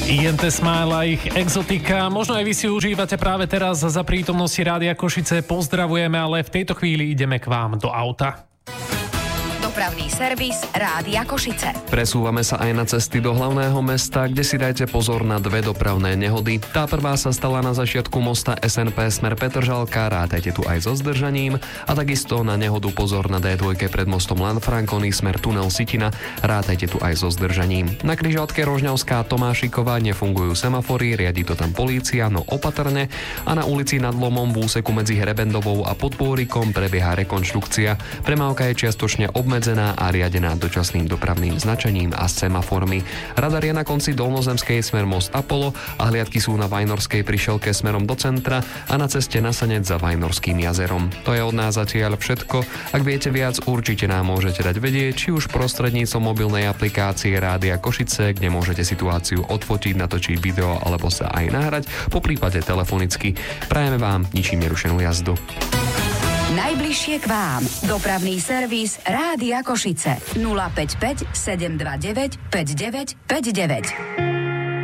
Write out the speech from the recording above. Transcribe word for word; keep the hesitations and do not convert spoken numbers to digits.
í en té Smile a ich Exotika. Možno aj vy si užívate práve teraz za prítomnosti Rádia Košice. Pozdravujeme, ale v tejto chvíli ideme k vám do auta. Dopravný servis Rádia Košice. Presúvame sa aj na cesty do hlavného mesta, kde si dajte pozor na dve dopravné nehody. Tá prvá sa stala na začiatku mosta es en pé smer Petržalka, rátajte tu aj so zdržaním, a takisto na nehodu pozor na dé dva pred mostom Lanfranconi smer tunel Sitina, rátajte tu aj so zdržaním. Na križovatke Rožňavská Tomášiková nefungujú semafory, riadi to tam polícia, no opatrne, a na ulici Nad Lomom v úseku medzi Hrebendovou a Podpôrikom prebieha rekonštrukcia. Premávka je čiastočne obmedzená a riadená dočasným dopravným značením a semaformi. Radar je na konci Dolnozemskej smer most Apollo a hliadky sú na Vajnorskej prišelke smerom do centra a na ceste na Sanec za Vajnorským jazerom. To je od nás zatiaľ všetko. Ak viete viac, určite nám môžete dať vedieť, či už prostredníctvom mobilnej aplikácie Rádia Košice, kde môžete situáciu odfotiť, natočiť video alebo sa aj nahrať, poprípade telefonicky. Prajeme vám ničím nerušenú jazdu. Najbližšie k vám. Dopravný servis Rádia Košice. nula päť päť sedem dva deväť päť deväť päť deväť.